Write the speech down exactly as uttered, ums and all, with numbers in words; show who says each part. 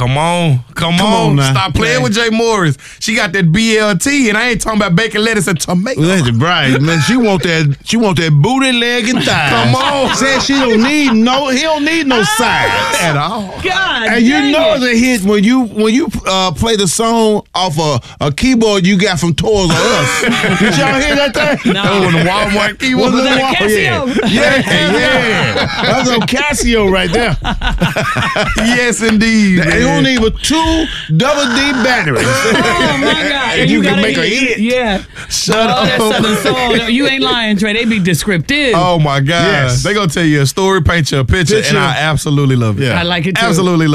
Speaker 1: Come on. Come,
Speaker 2: Come
Speaker 1: on.
Speaker 2: on now.
Speaker 1: Stop playing
Speaker 2: Man.
Speaker 1: with Jay Morris. She got that B L T, and I ain't talking about bacon, lettuce, and tomato.
Speaker 2: Listen, right, man. She want that. She want that booty, leg, and thigh.
Speaker 1: Come on.
Speaker 2: Said she don't need no. He don't need no sides
Speaker 1: At all.
Speaker 3: God,
Speaker 2: And you
Speaker 3: dang
Speaker 2: know
Speaker 3: it.
Speaker 2: it's a hit when you when you uh, play the song off a, a keyboard you got from Toys R Us. Did y'all hear that thing?
Speaker 3: No.
Speaker 1: Oh, the Walmart keyboard.
Speaker 2: Was it
Speaker 3: that a
Speaker 2: Wal-
Speaker 3: Casio?
Speaker 2: Yeah, yeah, yeah. That was a Casio right there.
Speaker 1: Yes, indeed.
Speaker 2: They
Speaker 1: man.
Speaker 2: don't need but two double D batteries.
Speaker 3: Oh my God!
Speaker 2: And you can
Speaker 3: gotta
Speaker 2: make a
Speaker 3: eat-
Speaker 2: hit.
Speaker 3: Yeah.
Speaker 1: Shut
Speaker 3: oh,
Speaker 1: up.
Speaker 3: that Southern soul. No, you ain't lying, Trey. They be descriptive.
Speaker 1: Oh, my God.
Speaker 2: Yes.
Speaker 1: They going to tell you a story, paint you a picture,
Speaker 2: Picture.
Speaker 1: and I absolutely love it.
Speaker 2: Yeah.
Speaker 3: I like it too.
Speaker 1: Absolutely love it.